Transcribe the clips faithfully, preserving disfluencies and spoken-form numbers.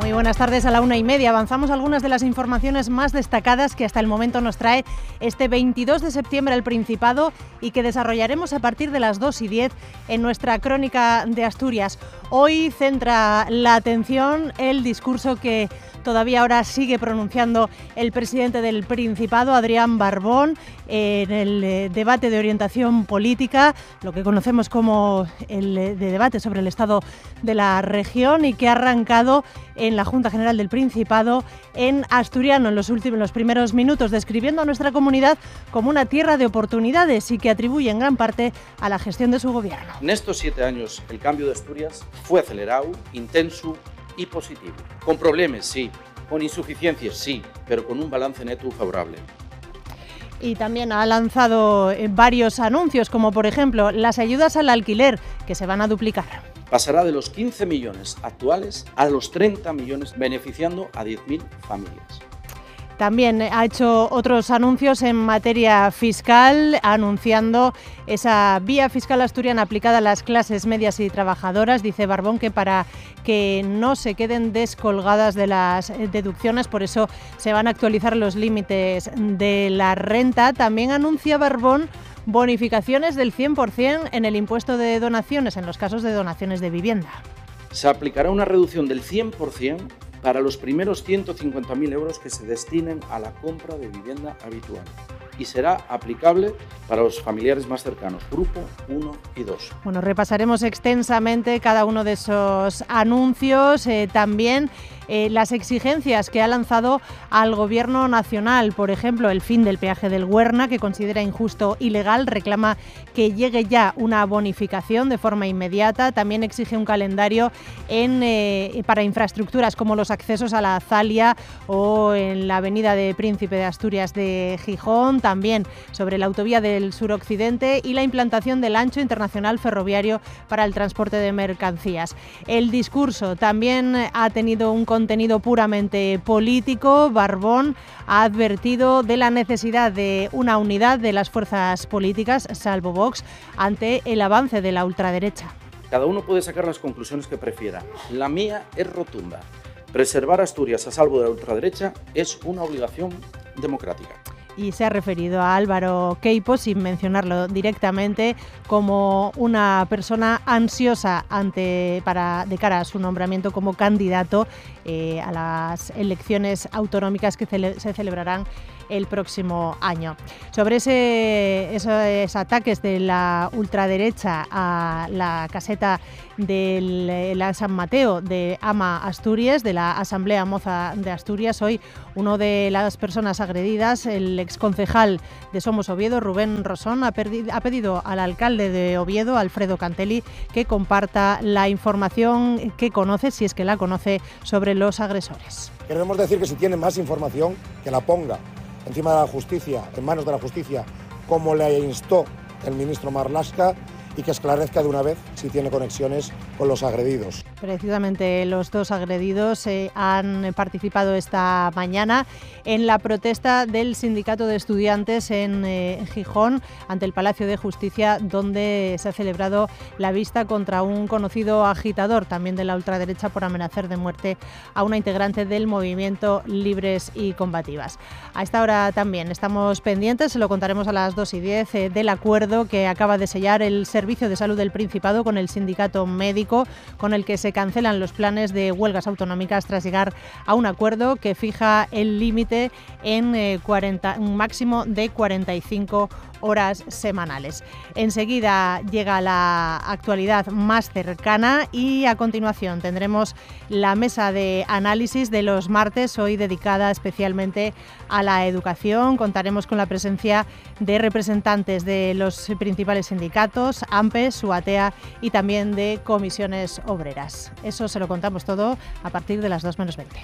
Muy buenas tardes. A la una y media avanzamos algunas de las informaciones más destacadas que hasta el momento nos trae este veintidós de septiembre el Principado y que desarrollaremos a partir de las dos y diez en nuestra crónica de Asturias. Hoy centra la atención el discurso que todavía ahora sigue pronunciando el presidente del Principado, Adrián Barbón, en el debate de orientación política, lo que conocemos como el de debate sobre el estado de la región, y que ha arrancado en la Junta General del Principado en asturiano en los últimos, los primeros minutos, describiendo a nuestra comunidad como una tierra de oportunidades y que atribuye en gran parte a la gestión de su gobierno. En estos siete años el cambio de Asturias fue acelerado, intenso y positivo. Con problemas, sí, con insuficiencias, sí, pero con un balance neto favorable. Y también ha lanzado varios anuncios, como por ejemplo las ayudas al alquiler, que se van a duplicar. Pasará de los quince millones actuales a los treinta millones, beneficiando a diez mil familias. También ha hecho otros anuncios en materia fiscal, anunciando esa vía fiscal asturiana aplicada a las clases medias y trabajadoras. Dice Barbón que para que no se queden descolgadas de las deducciones, por eso se van a actualizar los límites de la renta. También anuncia Barbón bonificaciones del cien por cien en el impuesto de donaciones, en los casos de donaciones de vivienda. Se aplicará una reducción del cien por cien para los primeros ciento cincuenta mil euros que se destinen a la compra de vivienda habitual, y será aplicable para los familiares más cercanos, grupo uno y dos. Bueno, repasaremos extensamente cada uno de esos anuncios, eh, también eh, las exigencias que ha lanzado al Gobierno nacional. Por ejemplo, el fin del peaje del Huerna, que considera injusto y legal, reclama que llegue ya una bonificación de forma inmediata. También exige un calendario en, eh, para infraestructuras como los accesos a la Azalia o en la avenida de Príncipe de Asturias de Gijón, también sobre la autovía del suroccidente y la implantación del ancho internacional ferroviario para el transporte de mercancías. El discurso también ha tenido un contenido puramente político. Barbón ha advertido de la necesidad de una unidad de las fuerzas políticas, salvo Vox, ante el avance de la ultraderecha. Cada uno puede sacar las conclusiones que prefiera. La mía es rotunda. Preservar Asturias a salvo de la ultraderecha es una obligación democrática. Y se ha referido a Álvaro Queipo, sin mencionarlo directamente, como una persona ansiosa ante, para, de cara a su nombramiento como candidato eh, a las elecciones autonómicas que cele, se celebrarán el próximo año. Sobre ese, esos ataques de la ultraderecha a la caseta de la San Mateo de Ama Asturias, de la Asamblea Moza de Asturias, hoy uno de las personas agredidas, el exconcejal de Somos Oviedo, Rubén Rosón, ha, perdido, ha pedido al alcalde de Oviedo, Alfredo Cantelli, que comparta la información que conoce, si es que la conoce, sobre los agresores. Queremos decir que si tiene más información, que la ponga encima de la justicia, en manos de la justicia, como le instó el ministro Marlaska, y que esclarezca de una vez si tiene conexiones con los agredidos. Precisamente los dos agredidos eh, han participado esta mañana en la protesta del Sindicato de Estudiantes en eh, Gijón, ante el Palacio de Justicia, donde se ha celebrado la vista contra un conocido agitador, también de la ultraderecha, por amenazar de muerte a una integrante del movimiento Libres y Combativas. A esta hora también estamos pendientes, se lo contaremos a las dos y diez, eh, del acuerdo que acaba de sellar el Servicio Servicio de Salud del Principado con el sindicato médico, con el que se cancelan los planes de huelgas autonómicas tras llegar a un acuerdo que fija el límite en eh, cuarenta, un máximo de cuarenta y cinco horas semanales. Enseguida llega la actualidad más cercana y a continuación tendremos la mesa de análisis de los martes, hoy dedicada especialmente a la educación. Contaremos con la presencia de representantes de los principales sindicatos, AMPE, SUATEA y también de comisiones obreras. Eso se lo contamos todo a partir de las dos menos veinte.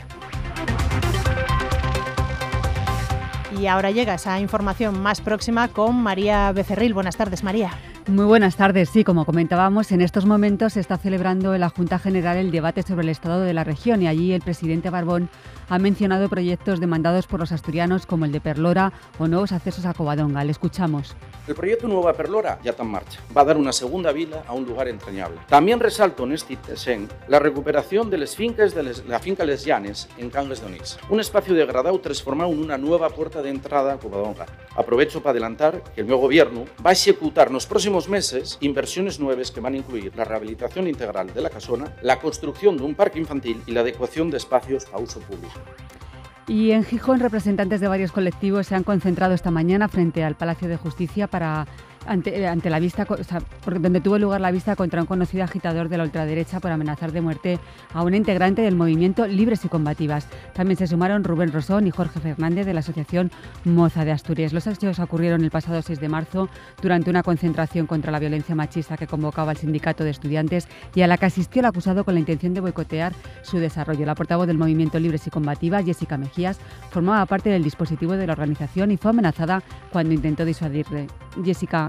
Y ahora llega esa información más próxima con María Becerril. Buenas tardes, María. Muy buenas tardes. Sí, como comentábamos, en estos momentos se está celebrando en la Junta General el debate sobre el estado de la región y allí el presidente Barbón ha mencionado proyectos demandados por los asturianos como el de Perlora o nuevos accesos a Covadonga. Le escuchamos. El proyecto Nueva Perlora ya está en marcha. Va a dar una segunda vila a un lugar entrañable. También resalto en este sen la recuperación de las fincas de les, la finca Les Llanes en Cangas de Onís. Un espacio degradado transformado en una nueva puerta de entrada a Covadonga. Aprovecho para adelantar que el nuevo gobierno va a ejecutar en los próximos meses inversiones nuevas que van a incluir la rehabilitación integral de la casona, la construcción de un parque infantil y la adecuación de espacios a uso público. Y en Gijón, representantes de varios colectivos se han concentrado esta mañana frente al Palacio de Justicia para ante, ante la vista, o sea, donde tuvo lugar la vista contra un conocido agitador de la ultraderecha por amenazar de muerte a una integrante del movimiento Libres y Combativas. También se sumaron Rubén Rosón y Jorge Fernández de la asociación Moza de Asturias. Los hechos ocurrieron el pasado seis de marzo durante una concentración contra la violencia machista que convocaba el sindicato de estudiantes y a la que asistió el acusado con la intención de boicotear su desarrollo. La portavoz del movimiento Libres y Combativas, Jessica Mejías, formaba parte del dispositivo de la organización y fue amenazada cuando intentó disuadirle. Jessica,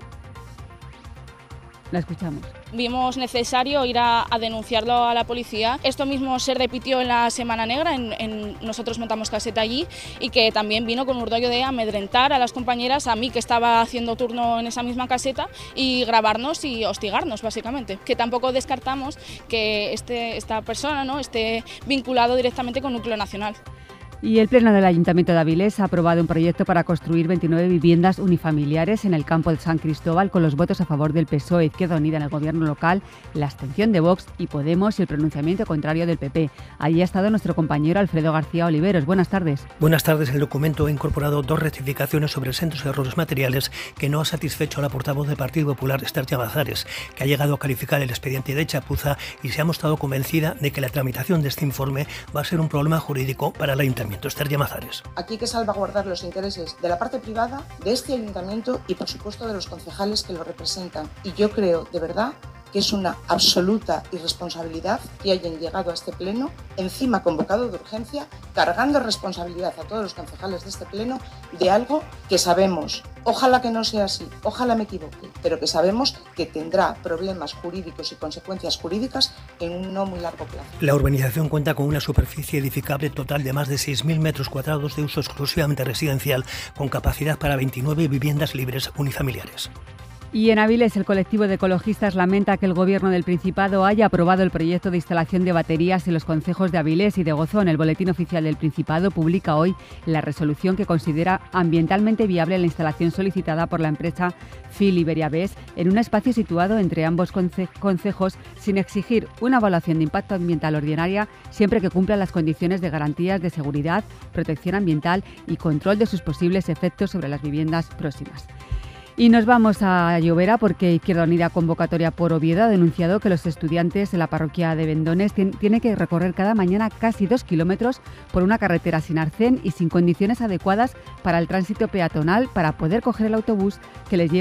la escuchamos. Vimos necesario ir a, a denunciarlo a la policía. Esto mismo se repitió en la Semana Negra, en, en, nosotros montamos caseta allí, y que también vino con un rollo de amedrentar a las compañeras, a mí que estaba haciendo turno en esa misma caseta, y grabarnos y hostigarnos básicamente. Que tampoco descartamos que este, esta persona, ¿no?, esté vinculado directamente con Núcleo Nacional. Y el Pleno del Ayuntamiento de Avilés ha aprobado un proyecto para construir veintinueve viviendas unifamiliares en el campo de San Cristóbal con los votos a favor del P S O E, Izquierda Unida en el Gobierno local, la abstención de Vox y Podemos y el pronunciamiento contrario del P P. Allí ha estado nuestro compañero Alfredo García Oliveros. Buenas tardes. Buenas tardes. El documento ha incorporado dos rectificaciones sobre sendos errores materiales que no ha satisfecho a la portavoz del Partido Popular, Esther Llamazares, que ha llegado a calificar el expediente de chapuza y se ha mostrado convencida de que la tramitación de este informe va a ser un problema jurídico para el Ayuntamiento. Esther Llamazares. Aquí hay que salvaguardar los intereses de la parte privada, de este ayuntamiento y por supuesto de los concejales que lo representan. Y yo creo de verdad que es una absoluta irresponsabilidad que hayan llegado a este pleno, encima convocado de urgencia, cargando responsabilidad a todos los concejales de este pleno de algo que sabemos, ojalá que no sea así, ojalá me equivoque, pero que sabemos que tendrá problemas jurídicos y consecuencias jurídicas en un no muy largo plazo. La urbanización cuenta con una superficie edificable total de más de seis mil metros cuadrados de uso exclusivamente residencial, con capacidad para veintinueve viviendas libres unifamiliares. Y en Avilés, el colectivo de ecologistas lamenta que el Gobierno del Principado haya aprobado el proyecto de instalación de baterías en los concejos de Avilés y de Gozón. El Boletín Oficial del Principado publica hoy la resolución que considera ambientalmente viable la instalación solicitada por la empresa Phil Iberia-Bes en un espacio situado entre ambos conce- concejos sin exigir una evaluación de impacto ambiental ordinaria siempre que cumpla las condiciones de garantías de seguridad, protección ambiental y control de sus posibles efectos sobre las viviendas próximas. Y nos vamos a Llobera porque Izquierda Unida Convocatoria por Oviedo ha denunciado que los estudiantes de la parroquia de Vendones tienen que recorrer cada mañana casi dos kilómetros por una carretera sin arcén y sin condiciones adecuadas para el tránsito peatonal para poder coger el autobús que les lleva